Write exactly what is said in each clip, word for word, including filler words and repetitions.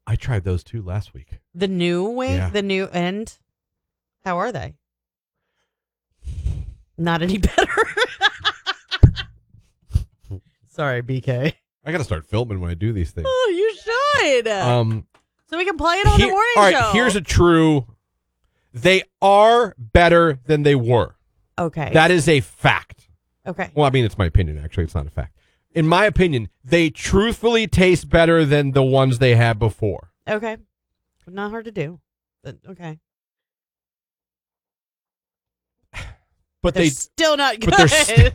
I tried those too last week. The new wing, Yeah. the new and how are they? Not any better. Sorry, B K. I got to start filming when I do these things. Oh, you should. Um, so we can play it on here- the morning all right, show. here's a true. They are better than they were. Okay. That is a fact. okay. Well, I mean, it's my opinion. Actually, it's not a fact. In my opinion, they truthfully taste better than the ones they had before. Okay. Not hard to do. But, okay. But They're they still not good. but they're st-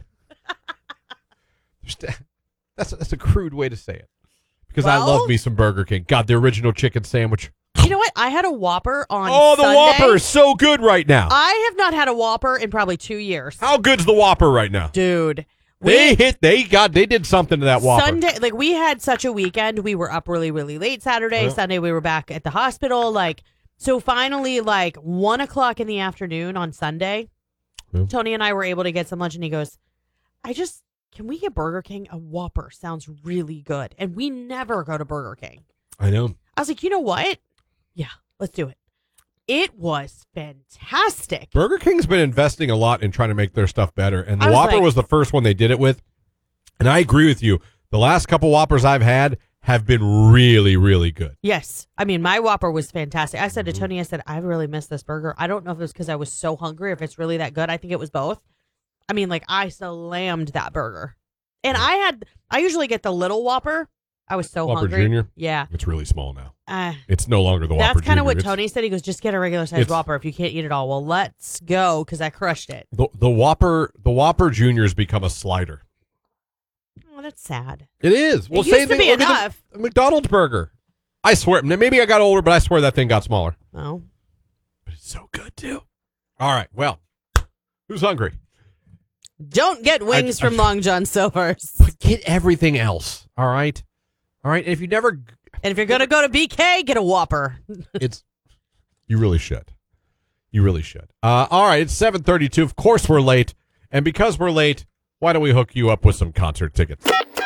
st- that's a, that's a crude way to say it. Because I Well- love me some Burger King. God, the original chicken sandwich. You know what? I had a Whopper on Oh, the Sunday. Whopper is so good right now. I have not had a Whopper in probably two years. How good's the Whopper right now? Dude. They we- hit. They got. They did something to that Whopper. Sunday, like we had such a weekend. We were up really, really late Saturday. Yeah. Sunday, we were back at the hospital. Like, so finally, like one o'clock in the afternoon on Sunday, Yeah. Tony and I were able to get some lunch, and he goes, "I just can we get Burger King? A Whopper sounds really good, and we never go to Burger King." I know. I was like, you know what? Yeah, let's do it. It was fantastic. Burger King's been investing a lot in trying to make their stuff better, and the I was Whopper like- was the first one they did it with. And I agree with you. The last couple Whoppers I've had have been really, really good. Yes. I mean, my Whopper was fantastic. I said to Mhm. Tony, I said, I really miss this burger. I don't know if it was because I was so hungry, or if it's really that good. I think it was both. I mean, like, I slammed that burger. And I had, I usually get the little Whopper. I was so Whopper hungry. Junior? Yeah. It's really small now. Uh, It's no longer the Whopper that's kind Junior. of what It's- Tony said. He goes, just get a regular size It's- Whopper if you can't eat it all. Well, let's go, because I crushed it. The, the Whopper, the Whopper Junior's become a slider. Oh, that's sad. It is. Well, It same used to thing. be Look at the- enough. the McDonald's burger. I swear. Maybe I got older, but I swear that thing got smaller. Oh. But it's so good too. All right. Well, who's hungry? Don't get wings I- from I- Long John Silver's. But get everything else. All right. All right. And if you never, And if you're going to go to B K, get a Whopper. it's you really should. You really should. Uh, all right. It's seven thirty-two. Of course we're late, and because we're late, why don't we hook you up with some concert tickets?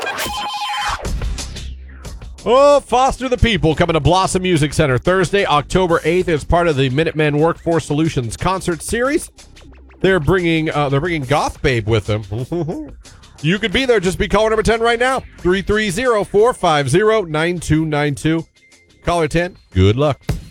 Oh, Foster the People coming to Blossom Music Center Thursday, October eighth as part of the Minutemen Workforce Solutions concert series. They're bringing uh, they're bringing Goth Babe with them. You could be there. Just be caller number ten right now. three three zero, four five zero, nine two nine two. Caller ten. Good luck.